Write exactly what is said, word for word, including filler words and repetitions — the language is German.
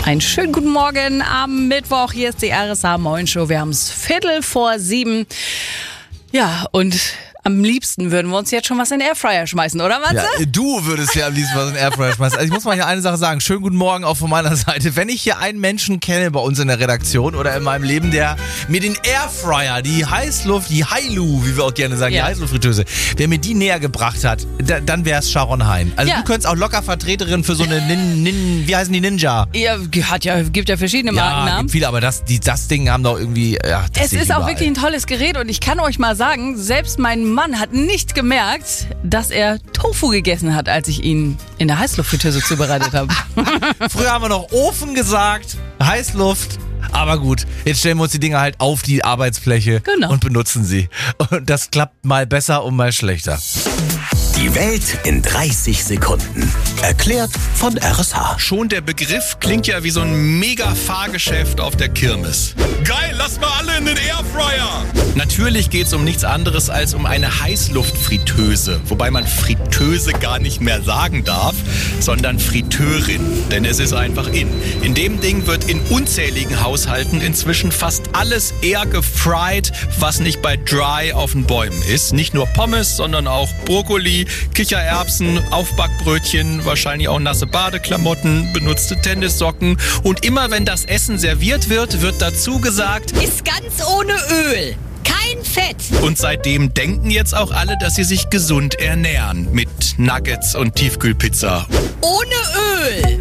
Einen schönen guten Morgen am Mittwoch. Hier ist die R S A-Morgenshow. Wir haben es Viertel vor sieben. Ja, und am liebsten würden wir uns jetzt schon was in den Airfryer schmeißen, oder Matze? Ja, du würdest ja am liebsten was in den Airfryer schmeißen. Also ich muss mal hier eine Sache sagen. Schönen guten Morgen auch von meiner Seite. Wenn ich hier einen Menschen kenne bei uns in der Redaktion oder in meinem Leben, der mir den Airfryer, die Heißluft, die Hailu, wie wir auch gerne sagen, Ja. die Heißluftfritteuse, wer mir die näher gebracht hat, da, dann wäre es Sharon Hein. Also Ja. du könntest auch locker Vertreterin für so eine Nin, Nin, wie heißen die, Ninja? Ja, hat ja, gibt ja verschiedene Ja, Markennamen. gibt viele, aber das, die, das Ding haben doch irgendwie, ja, das Es sehe ich ist auch überall. wirklich ein tolles Gerät und ich kann euch mal sagen, selbst mein Mann hat nicht gemerkt, dass er Tofu gegessen hat, als ich ihn in der Heißluftfritteuse zubereitet habe. Früher haben wir noch Ofen gesagt, Heißluft. Aber gut, jetzt stellen wir uns die Dinger halt auf die Arbeitsfläche Genau. und benutzen sie. Und das klappt mal besser und mal schlechter. Die Welt in dreißig Sekunden. Erklärt von R S H. Schon der Begriff klingt ja wie so ein Mega-Fahrgeschäft auf der Kirmes. Geil, lass mal alle in den Airfryer! Natürlich geht's um nichts anderes als um eine Heißluftfritteuse. Wobei man Fritteuse gar nicht mehr sagen darf, sondern Fritteurin. Denn es ist einfach in. In dem Ding wird in unzähligen Haushalten inzwischen fast alles air gefried, was nicht bei Dry auf den Bäumen ist. Nicht nur Pommes, sondern auch Brokkoli, Kichererbsen, Aufbackbrötchen, wahrscheinlich auch nasse Badeklamotten, benutzte Tennissocken. Und immer wenn das Essen serviert wird, wird dazu gesagt, Ist ganz ohne Öl. Kein Fett. und seitdem denken jetzt auch alle, dass sie sich gesund ernähren. Mit Nuggets und Tiefkühlpizza. Ohne Öl.